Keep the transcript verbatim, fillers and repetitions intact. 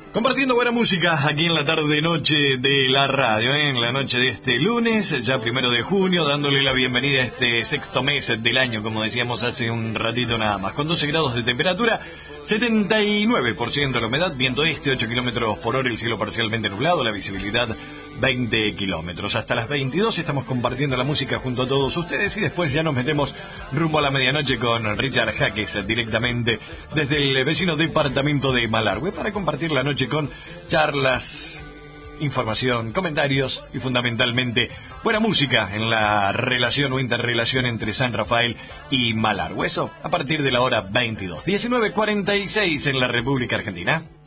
Compartiendo buena música aquí en la tarde-noche de la radio, ¿eh? En la noche de este lunes, ya primero de junio, dándole la bienvenida a este sexto mes del año, como decíamos hace un ratito nada más, con doce grados de temperatura, setenta y nueve por ciento la humedad, viento este, ocho kilómetros por hora, el cielo parcialmente nublado, la visibilidad veinte kilómetros. Hasta las veintidós estamos compartiendo la música junto a todos ustedes y después ya nos metemos rumbo a la medianoche con Richard Jaques directamente desde el vecino departamento de Malargüe para compartir la noche con charlas, información, comentarios y fundamentalmente buena música en la relación o interrelación entre San Rafael y Malargüe. Eso a partir de la hora veintidós. diecinueve cuarenta y seis en la República Argentina.